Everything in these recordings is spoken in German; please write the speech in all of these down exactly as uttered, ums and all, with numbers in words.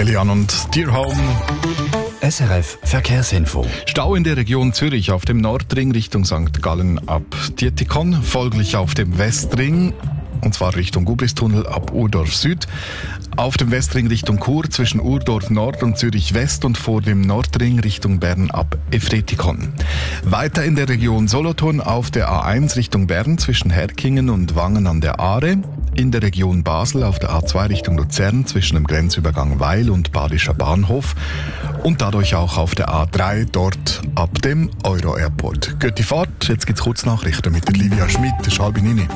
Elian und Dear Home. S R F Verkehrsinfo. Stau in der Region Zürich auf dem Nordring Richtung Sankt Gallen ab Dietikon, folglich auf dem Westring, und zwar Richtung Gubristunnel ab Urdorf Süd, auf dem Westring Richtung Chur zwischen Urdorf Nord und Zürich West und vor dem Nordring Richtung Bern ab Efretikon. Weiter in der Region Solothurn auf der A eins Richtung Bern zwischen Herkingen und Wangen an der Aare, in der Region Basel auf der A zwei Richtung Luzern zwischen dem Grenzübergang Weil und Badischer Bahnhof und dadurch auch auf der A drei dort ab dem Euro-Airport. Geht die Fahrt, jetzt gibt's Kurznachrichten mit der Livia Schmidt, das ist halb neun.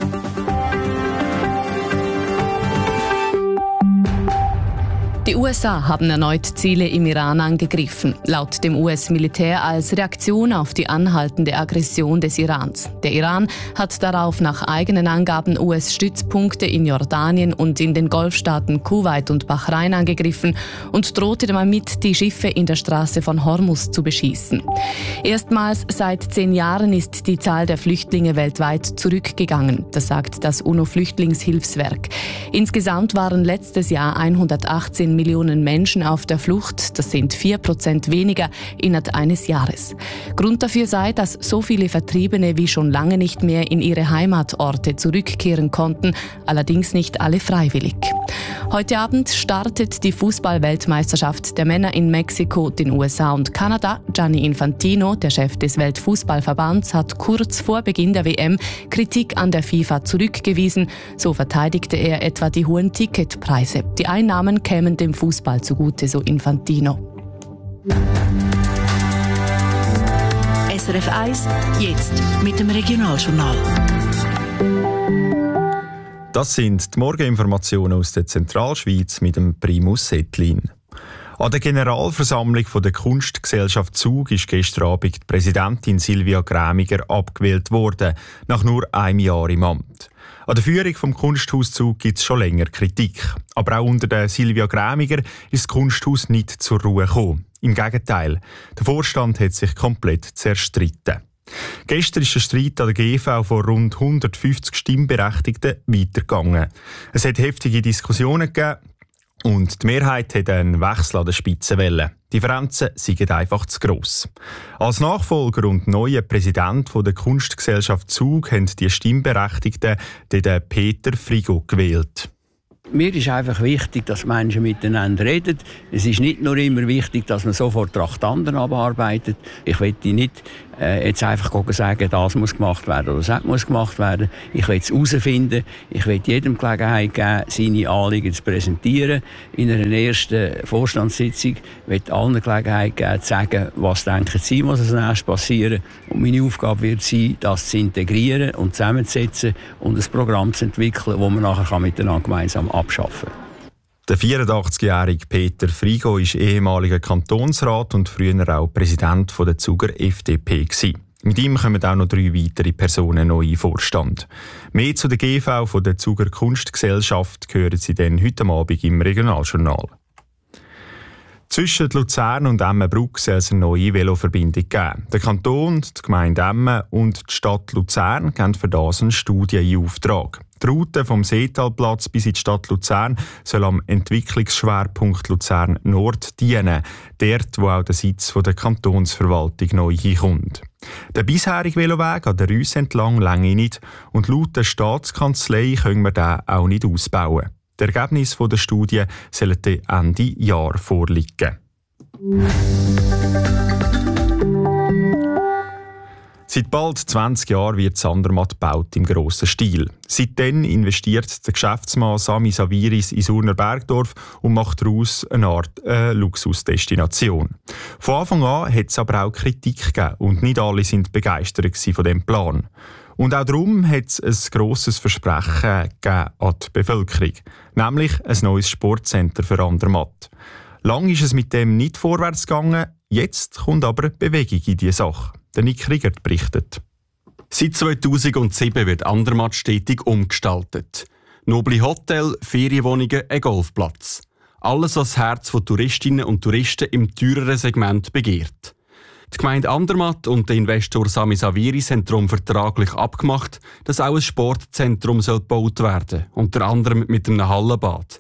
Die U S A haben erneut Ziele im Iran angegriffen, laut dem U S-Militär als Reaktion auf die anhaltende Aggression des Irans. Der Iran hat darauf nach eigenen Angaben U S-Stützpunkte in Jordanien und in den Golfstaaten Kuwait und Bahrain angegriffen und drohte damit, die Schiffe in der Straße von Hormuz zu beschießen. Erstmals seit zehn Jahren ist die Zahl der Flüchtlinge weltweit zurückgegangen, das sagt das UNO-Flüchtlingshilfswerk. Insgesamt waren letztes Jahr hundertachtzehn Millionen Menschen auf der Flucht. Das sind vier Prozent weniger innerhalb eines Jahres. Grund dafür sei, dass so viele Vertriebene wie schon lange nicht mehr in ihre Heimatorte zurückkehren konnten, allerdings nicht alle freiwillig. Heute Abend startet die Fußball-Weltmeisterschaft der Männer in Mexiko, den U S A und Kanada. Gianni Infantino, der Chef des Weltfußballverbands, hat kurz vor Beginn der W M Kritik an der FIFA zurückgewiesen. So verteidigte er etwa die hohen Ticketpreise. Die Einnahmen kämen dem Fußball zugute, so Infantino. S R F eins, jetzt mit dem Regionaljournal. Das sind die Morgeninformationen aus der Zentralschweiz mit dem Primus Settlin. An der Generalversammlung der Kunstgesellschaft Zug ist gestern Abend die Präsidentin Silvia Grämiger abgewählt worden, nach nur einem Jahr im Amt. An der Führung vom Kunsthaus Zug gibt es schon länger Kritik. Aber auch unter der Silvia Grämiger ist das Kunsthaus nicht zur Ruhe gekommen. Im Gegenteil, der Vorstand hat sich komplett zerstritten. Gestern ist der Streit an der G V von rund hundertfünfzig Stimmberechtigten weitergegangen. Es hat heftige Diskussionen gegeben und die Mehrheit hat einen Wechsel an der Spitze wollen. Die Differenzen sind einfach zu gross. Als Nachfolger und neuer Präsident der Kunstgesellschaft Zug haben die Stimmberechtigten den Peter Frigo gewählt. Mir ist einfach wichtig, dass Menschen miteinander reden. Es ist nicht nur immer wichtig, dass man sofort Traktanten abarbeitet. Ich will nicht äh, jetzt einfach sagen, das muss gemacht werden oder das muss gemacht werden. Ich will es herausfinden. Ich will jedem Gelegenheit geben, seine Anliegen zu präsentieren. In einer ersten Vorstandssitzung will ich allen Gelegenheit geben, zu sagen, was denken sie, muss als nächstes passieren. Und meine Aufgabe wird sein, das zu integrieren und zusammenzusetzen und ein Programm zu entwickeln, das man nachher miteinander gemeinsam abschaffen. Der vierundachtzigjährige Peter Frigo ist ehemaliger Kantonsrat und früher auch Präsident der Zuger F D P gewesen. Mit ihm kommen auch noch drei weitere Personen neu in den Vorstand. Mehr zu der G V von der Zuger Kunstgesellschaft hören Sie dann heute Abend im Regionaljournal. Zwischen Luzern und Emmenbruck soll es eine neue Veloverbindung geben. Der Kanton, die Gemeinde Emmen und die Stadt Luzern geben für das eine Studie in Auftrag. Die Route vom Seetalplatz bis in die Stadt Luzern soll am Entwicklungsschwerpunkt Luzern Nord dienen, dort wo auch der Sitz der Kantonsverwaltung neu hinkommt. Der bisherige Veloweg an der Rüsse entlang reicht nicht und laut der Staatskanzlei können wir den auch nicht ausbauen. Die Ergebnisse der Studie sollen Ende Jahr vorliegen. Seit bald zwanzig Jahren wird Sandermatt gebaut im grossen Stil. Seitdem investiert der Geschäftsmann Sami Saviris in Urner Bergdorf und macht daraus eine Art äh, Luxusdestination. Von Anfang an hat es aber auch Kritik gegeben und nicht alle sind begeistert von dem Plan. Und auch darum hat es ein grosses Versprechen gegeben an die Bevölkerung, nämlich ein neues Sportcenter für Andermatt. Lang ist es mit dem nicht vorwärts gegangen, jetzt kommt aber Bewegung in diese Sache. Der Nick Riegert berichtet. Seit zweitausendsieben wird Andermatt stetig umgestaltet. Noble Hotel, Ferienwohnungen, ein Golfplatz. Alles, was das Herz von Touristinnen und Touristen im teureren Segment begehrt. Die Gemeinde Andermatt und der Investor Sami Saviris haben darum vertraglich abgemacht, dass auch ein Sportzentrum gebaut werden soll, unter anderem mit einem Hallenbad.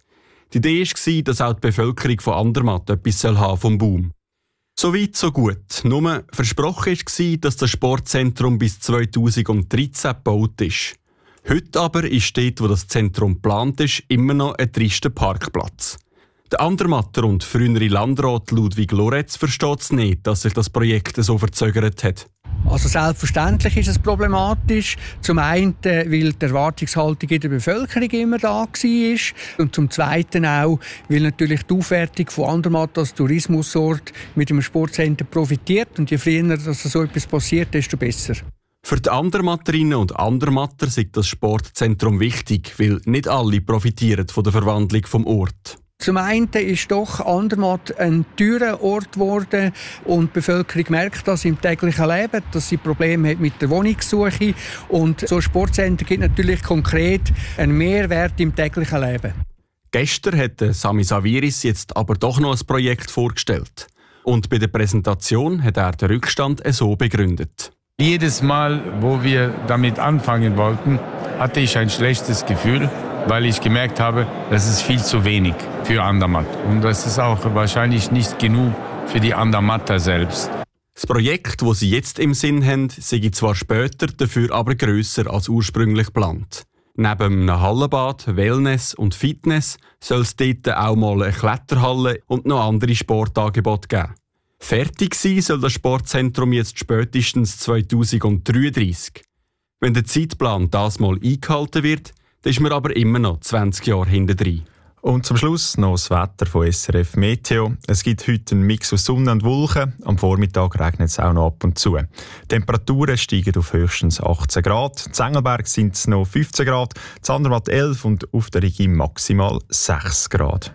Die Idee war, dass auch die Bevölkerung von Andermatt etwas haben vom Boom. So weit, so gut. Nur versprochen war, dass das Sportzentrum bis zweitausenddreizehn gebaut ist. Heute aber ist dort, wo das Zentrum geplant ist, immer noch ein trister Parkplatz. Der Andermatter und frühere Landrat Ludwig Loretz versteht es nicht, dass sich das Projekt so verzögert hat. Also selbstverständlich ist es problematisch. Zum einen, weil die Erwartungshaltung in der Bevölkerung immer da war. Und zum Zweiten auch, weil natürlich die Aufwertung von Andermatt als Tourismusort mit dem Sportcenter profitiert. Und je früher dass so etwas passiert, desto besser. Für die Andermatterinnen und Andermatter ist das Sportzentrum wichtig, weil nicht alle profitieren von der Verwandlung vom Ort. Zum einen ist doch Andermatt ein teurer Ort geworden und die Bevölkerung merkt das im täglichen Leben, dass sie Probleme hat mit der Wohnungssuche. Und so ein Sportcenter gibt natürlich konkret einen Mehrwert im täglichen Leben. Gestern hat Sami Saviris jetzt aber doch noch ein Projekt vorgestellt. Und bei der Präsentation hat er den Rückstand so begründet. Jedes Mal, wo wir damit anfangen wollten, hatte ich ein schlechtes Gefühl, weil ich gemerkt habe, das ist viel zu wenig für Andermatt. Und das ist auch wahrscheinlich nicht genug für die Andermatter selbst. Das Projekt, das Sie jetzt im Sinn haben, sei zwar später, dafür aber grösser als ursprünglich geplant. Neben einem Hallenbad, Wellness und Fitness soll es dort auch mal eine Kletterhalle und noch andere Sportangebote geben. Fertig sein soll das Sportzentrum jetzt spätestens zweitausenddreiunddreißig. Wenn der Zeitplan das mal eingehalten wird, dann ist man aber immer noch zwanzig Jahre hintendrein. Und zum Schluss noch das Wetter von S R F Meteo. Es gibt heute einen Mix aus Sonne und Wolken. Am Vormittag regnet es auch noch ab und zu. Die Temperaturen steigen auf höchstens achtzehn Grad. In Engelberg sind es noch fünfzehn Grad, in Andermatt elf und auf der Rigi maximal sechs Grad.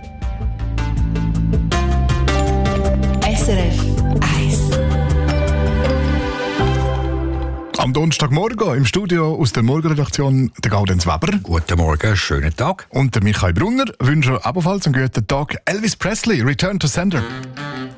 S R F eins. Am Donnerstagmorgen im Studio aus der Morgenredaktion der Gaudenz Weber. Guten Morgen, schönen Tag. Und der Michael Brunner wünschen ebenfalls einen guten Tag. Elvis Presley, Return to Sender.